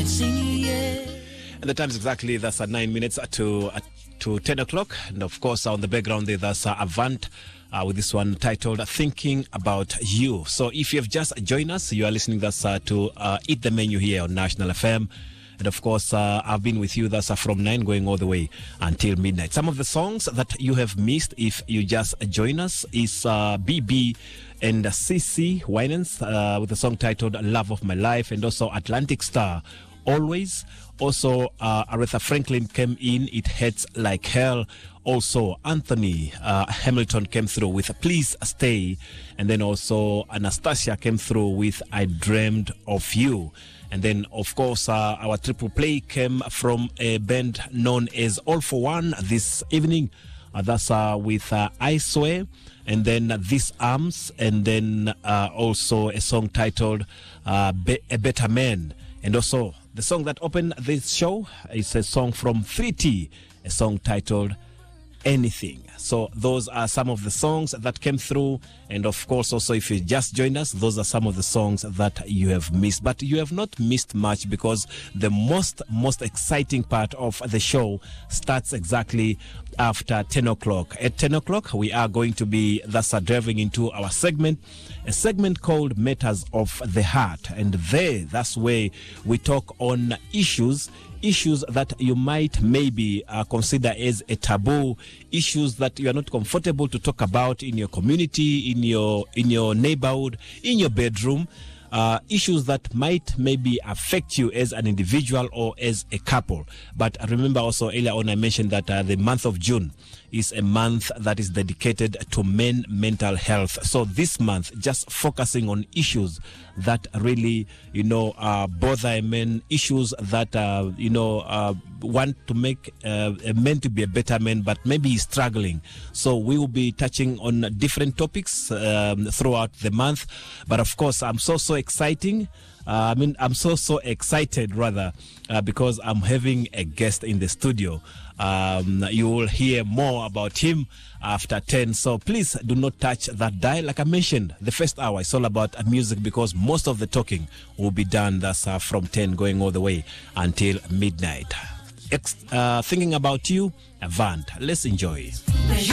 And the time is exactly, that's 9 minutes to 10 o'clock. And of course, on the background there, that's Avant with this one titled Thinking About You. So if you have just joined us, you are listening that's to Eat the Menu here on National FM. And of course, I've been with you that's from 9 going all the way until midnight. Some of the songs that you have missed if you just join us is BB and CC Winans with the song titled Love of My Life, and also Atlantic Star, Always. Also, Aretha Franklin came in, It Hurts Like Hell. Also, Anthony Hamilton came through with Please Stay. And then also Anastasia came through with I Dreamed of You. And then, of course, our triple play came from a band known as All For One this evening. That's with I Swear. And then This Arms. And then also a song titled A Better Man. And also, the song that opened this show is a song from 3T, a song titled Anything. So those are some of the songs that came through. And of course, also, if you just joined us, those are some of the songs that you have missed. But you have not missed much, because the most exciting part of the show starts exactly after 10 o'clock. At 10 o'clock, we are going to be driving into our segment, a segment called Matters of the Heart. And that's where we talk on issues that you might maybe consider as a taboo, issues that you are not comfortable to talk about in your community, in your neighborhood, in your bedroom. Issues that might maybe affect you as an individual or as a couple. But remember also, earlier on I mentioned that the month of June is a month that is dedicated to mental health. So this month, just focusing on issues that really, bother men, issues that, want to make a man to be a better man, but maybe he's struggling. So we will be touching on different topics throughout the month. But of course, I'm so exciting. I'm so excited, rather, because I'm having a guest in the studio. You will hear more about him after 10. So please do not touch that dial. Like I mentioned, the first hour is all about music, because most of the talking will be done that's from 10 going all the way until midnight. Thinking About You, Avant. Let's enjoy.